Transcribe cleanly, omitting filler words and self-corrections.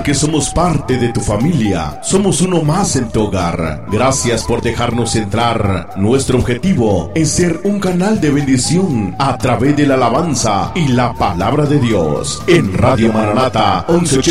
que somos parte de tu familia. Somos uno más en tu hogar. Gracias por dejarnos entrar. Nuestro objetivo es ser un canal de bendición a través de la alabanza y la palabra de Dios. En Radio Maranata 1180